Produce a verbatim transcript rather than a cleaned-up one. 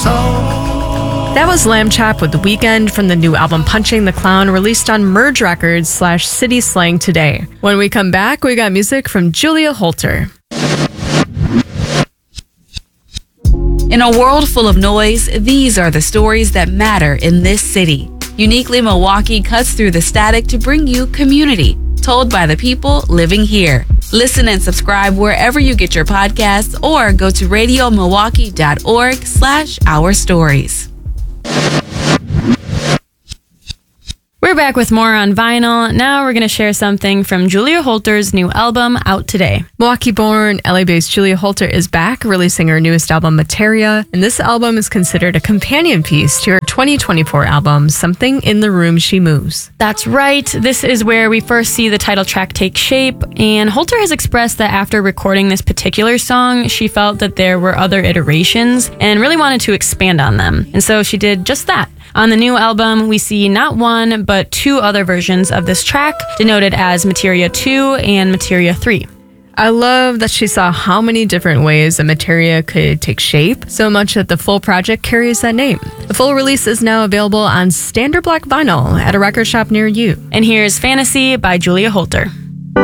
soul. That was Lamb Chop with The Weeknd from the new album Punching the Clown, released on Merge Records slash City Slang today. When we come back, we got music from Julia Holter. In a world full of noise, these are the stories that matter in this city. Uniquely Milwaukee cuts through the static to bring you community, told by the people living here. Listen and subscribe wherever you get your podcasts or go to radio milwaukee dot org slash our stories. We're back with more on vinyl. Now we're going to share something from Julia Holter's new album out today. Milwaukee-born, L A-based Julia Holter is back, releasing her newest album, Materia, and this album is considered a companion piece to her twenty twenty-four album, Something in the Room She Moves. That's right. This is where we first see the title track take shape, and Holter has expressed that after recording this particular song, she felt that there were other iterations and really wanted to expand on them. And so she did just that. On the new album, we see not one, but two other versions of this track, denoted as Materia two and Materia three. I love that she saw how many different ways a materia could take shape, so much that the full project carries that name. The full release is now available on standard black vinyl at a record shop near you. And here's Fantasy by Julia Holter.